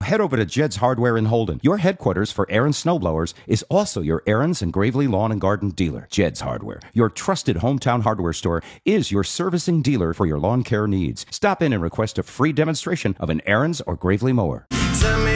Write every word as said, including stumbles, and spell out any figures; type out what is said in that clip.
head over to Jed's Hardware in Holden. Your headquarters for Aaron's snowblowers is also your Aaron's and Gravely Lawn and Garden dealer. Jed's Hardware, your trusted hometown hardware store, is your servicing dealer for your lawn care needs. Stop in and request a free demonstration of an Aaron's or Gravely mower. Tell me